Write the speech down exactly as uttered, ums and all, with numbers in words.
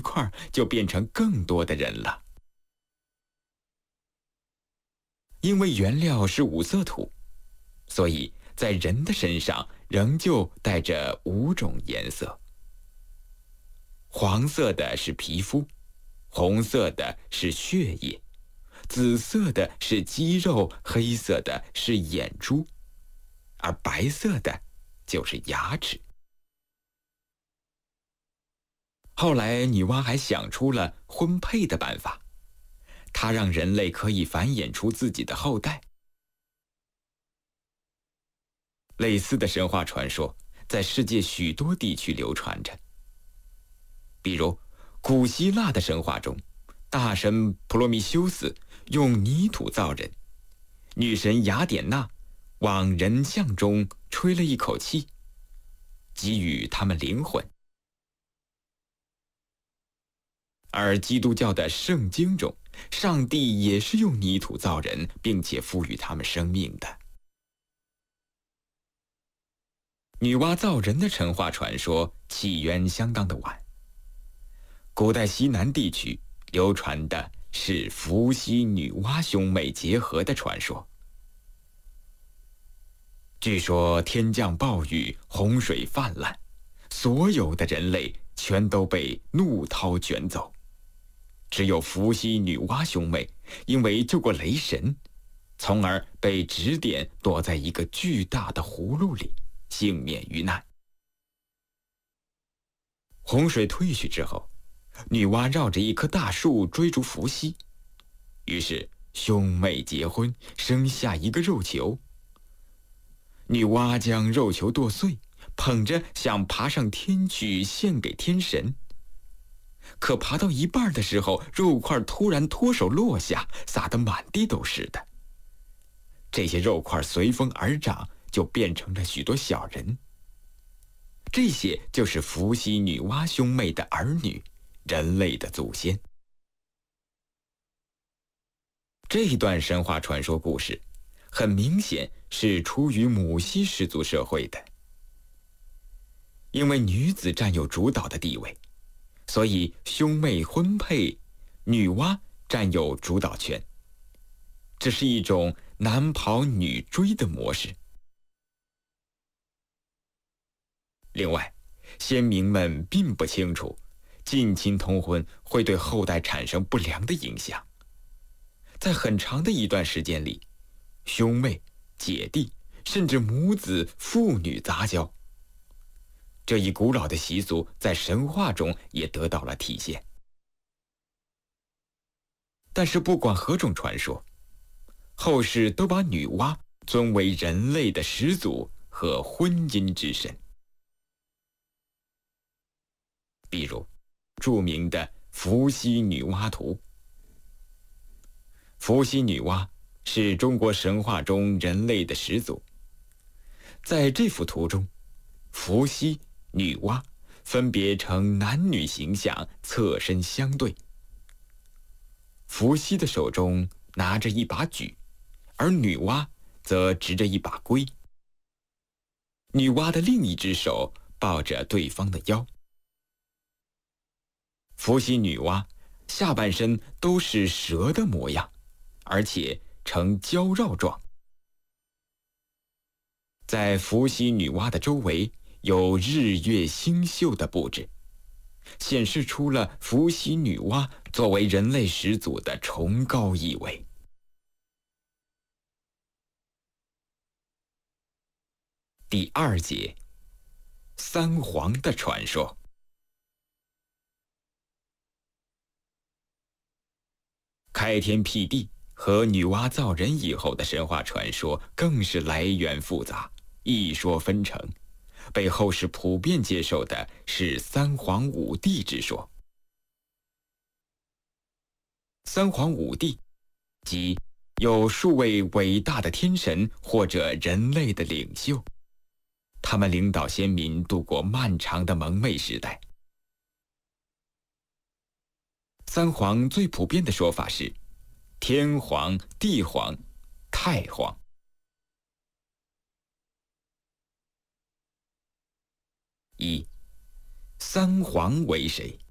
块就变成更多的人了。因为原料是五色土，所以在人的身上仍旧带着五种颜色。黄色的是皮肤，红色的是血液，紫色的是肌肉，黑色的是眼珠，而白色的就是牙齿。后来女娲还想出了婚配的办法，她让人类可以繁衍出自己的后代。类似的神话传说在世界许多地区流传着。比如古希腊的神话中，大神普罗米修斯用泥土造人，女神雅典娜往人像中吹了一口气，给予他们灵魂。而基督教的圣经中，上帝也是用泥土造人，并且赋予他们生命的。女娲造人的神话传说起源相当的晚，古代西南地区流传的是伏羲女娲兄妹结合的传说。据说天降暴雨，洪水泛滥，所有的人类全都被怒涛卷走，只有伏羲女娲兄妹因为救过雷神，从而被指点躲在一个巨大的葫芦里，幸免于难。洪水退去之后，女娲绕着一棵大树追逐伏羲，于是兄妹结婚，生下一个肉球。女娲将肉球剁碎，捧着想爬上天去献给天神。可爬到一半的时候，肉块突然脱手落下，撒得满地都是的。这些肉块随风而长，就变成了许多小人。这些就是伏羲女娲兄妹的儿女，人类的祖先。这一段神话传说故事很明显是出于母系氏族社会的。因为女子占有主导的地位，所以兄妹婚配，女娲占有主导权。这是一种男跑女追的模式。另外，先民们并不清楚近亲通婚会对后代产生不良的影响。在很长的一段时间里，兄妹、姐弟，甚至母子、父女杂交。这一古老的习俗在神话中也得到了体现。但是不管何种传说，后世都把女娲尊为人类的始祖和婚姻之神。比如著名的伏羲女娲图。伏羲女娲是中国神话中人类的始祖。在这幅图中，伏羲、女娲分别呈男女形象，侧身相对。伏羲的手中拿着一把戟，而女娲则执着一把圭。女娲的另一只手抱着对方的腰。伏羲女娲下半身都是蛇的模样，而且呈交绕状。在伏羲女娲的周围有日月星宿的布置，显示出了伏羲女娲作为人类始祖的崇高意味。第二节，三皇的传说。开天辟地和女娲造人以后的神话传说更是来源复杂，一说纷呈。被后世普遍接受的是三皇五帝之说。三皇五帝即有数位伟大的天神或者人类的领袖，他们领导先民度过漫长的蒙昧时代。三皇最普遍的说法是天皇、地皇、太皇。一，三皇为谁？